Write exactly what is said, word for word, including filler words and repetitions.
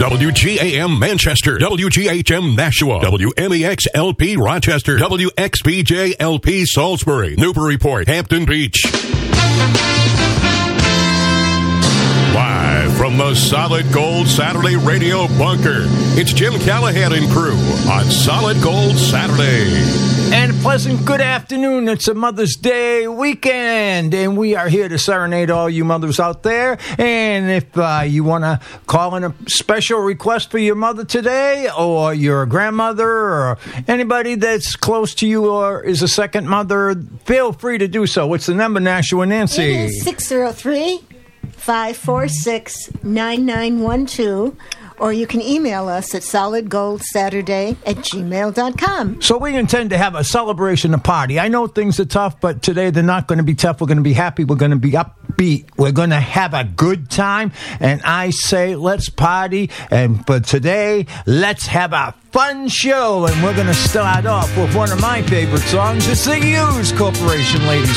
W G A M Manchester, W G H M Nashua, W M E X L P Rochester, W X B J L P Salisbury, Newburyport, Hampton Beach. Live from the Solid Gold Saturday Radio Bunker, it's Jim Callahan and crew on Solid Gold Saturday. And a pleasant good afternoon. It's a Mother's Day weekend, and we are here to serenade all you mothers out there. And if uh, you want to call in a special request for your mother today, or your grandmother, or anybody that's close to you or is a second mother, feel free to do so. What's the number, Nashua Nancy? It is six oh three, five four six, nine nine one two. Or you can email us at solidgoldsaturday at gmail dot com. So we intend to have a celebration, a party. I know things are tough, but today they're not going to be tough. We're going to be happy. We're going to be upbeat. We're going to have a good time. And I say, let's party. And for today, let's have a fun show. And we're going to start off with one of my favorite songs. It's the Hughes Corporation, ladies